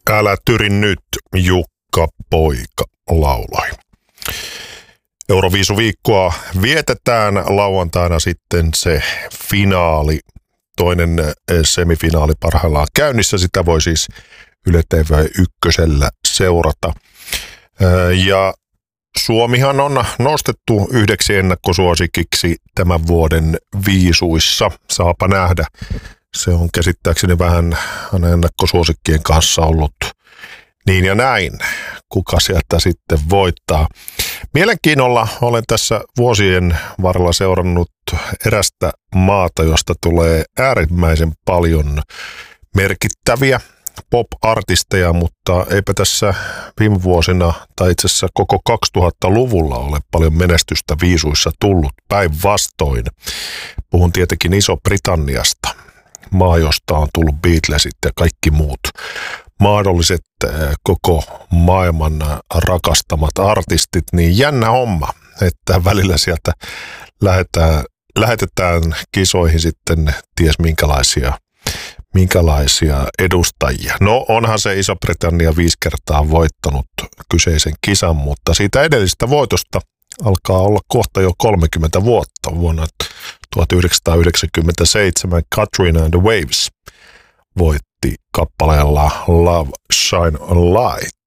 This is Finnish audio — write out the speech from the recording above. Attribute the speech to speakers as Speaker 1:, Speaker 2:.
Speaker 1: Älä tyri nyt, Jukka poika lauloi. Euroviisuviikkoa vietetään lauantaina sitten se finaali. Toinen semifinaali parhaillaan käynnissä. Sitä voi siis Yle TV1 seurata. Ja Suomihan on nostettu yhdeksi ennakkosuosikiksi tämän vuoden viisuissa. Saapa nähdä. Se on käsittääkseni vähän ennakkosuosikkien kanssa ollut niin ja näin. Kuka sieltä sitten voittaa? Mielenkiinnolla olen tässä vuosien varrella seurannut erästä maata, josta tulee äärimmäisen paljon merkittäviä pop-artisteja, mutta eipä tässä viime vuosina tai itse asiassa koko 2000-luvulla ole paljon menestystä viisuissa tullut, päinvastoin. Puhun tietenkin Iso-Britanniasta, maa, josta on tullut Beatlesit ja kaikki muut mahdolliset koko maailman rakastamat artistit, niin jännä homma, että välillä sieltä lähetetään kisoihin sitten ties minkälaisia edustajia. No onhan se Iso-Britannia 5 kertaa voittanut kyseisen kisan, mutta siitä edellisestä voitosta alkaa olla kohta jo 30 vuotta. Vuonna 1997 Katrina and the Waves voitti kappaleella Love Shine a Light.